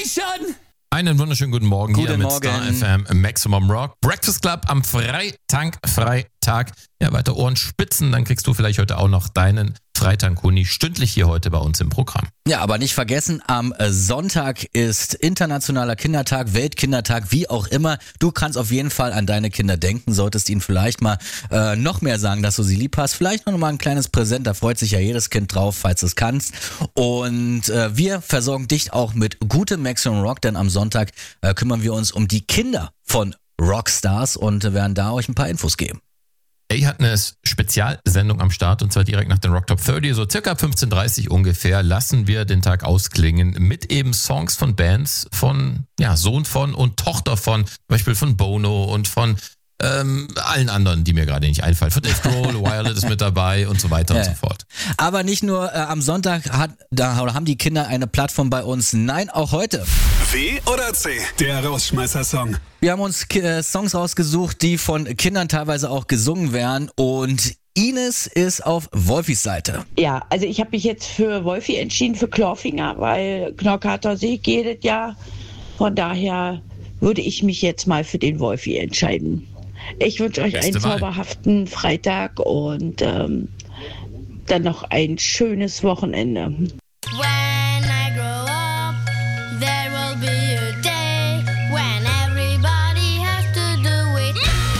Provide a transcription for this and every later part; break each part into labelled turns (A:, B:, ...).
A: schon?
B: Einen wunderschönen guten Morgen
C: Guten
B: hier mit
C: Morgen.
B: Star FM Maximum Rock. Breakfast Club am Freitag. Ja, weiter Ohren spitzen, dann kriegst du vielleicht heute auch noch deinen Freitag-Huni stündlich hier heute bei uns im Programm.
C: Ja, aber nicht vergessen, am Sonntag ist Internationaler Kindertag, Weltkindertag, wie auch immer. Du kannst auf jeden Fall an deine Kinder denken, solltest ihnen vielleicht mal noch mehr sagen, dass du sie lieb hast. Vielleicht noch mal ein kleines Präsent, da freut sich ja jedes Kind drauf, falls du es kannst. Und wir versorgen dich auch mit gutem Maximum Rock, denn am Sonntag kümmern wir uns um die Kinder von Rockstars und werden da euch ein paar Infos geben.
B: Hat eine Spezialsendung am Start und zwar direkt nach den Rock Top 30, so circa 15:30 ungefähr, lassen wir den Tag ausklingen mit eben Songs von Bands von Sohn von und Tochter von, zum Beispiel von Bono und von allen anderen, die mir gerade nicht einfallen. Von Dave Grohl, Violet ist mit dabei und so weiter und so fort.
C: Aber nicht nur am Sonntag haben die Kinder eine Plattform bei uns, nein, auch heute.
A: W oder C? Der Rausschmeißer-Song.
C: Wir haben uns Songs rausgesucht, die von Kindern teilweise auch gesungen werden und Ines ist auf Wolfis Seite.
D: Ja, also ich habe mich jetzt für Wolfi entschieden, für Clawfinger, weil Knorkater sehe ich jedes Jahr. Von daher würde ich mich jetzt mal für den Wolfi entscheiden. Ich wünsche euch einen zauberhaften Freitag und dann noch ein schönes Wochenende.
E: When I grow up, there will be a day when everybody has to do it.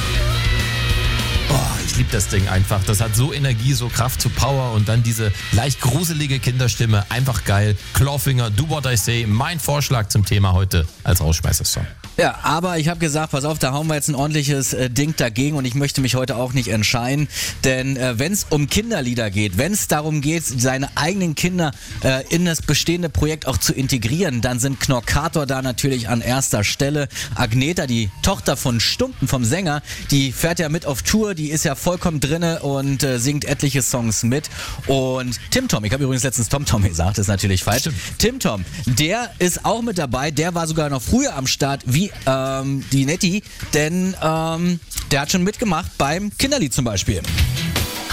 B: Ich liebe das Ding einfach. Das hat so Energie, so Kraft, so Power und dann diese leicht gruselige Kinderstimme. Einfach geil. Clawfinger, Do What I Say. Mein Vorschlag zum Thema heute als Rausschmeißer-Song.
C: Ja, aber ich habe gesagt, pass auf, da hauen wir jetzt ein ordentliches Ding dagegen und ich möchte mich heute auch nicht entscheiden, denn wenn es um Kinderlieder geht, wenn es darum geht, seine eigenen Kinder in das bestehende Projekt auch zu integrieren, dann sind Knorkator da natürlich an erster Stelle. Agneta, die Tochter von Stumpen, vom Sänger, die fährt ja mit auf Tour, die ist ja vollkommen drinne und singt etliche Songs mit. Und Tim Tom, ich habe übrigens letztens Tom Tom gesagt, ist natürlich falsch.
B: Stimmt.
C: Tim Tom, der ist auch mit dabei, der war sogar noch früher am Start wie die Nettie, denn der hat schon mitgemacht beim Kinderlied zum Beispiel.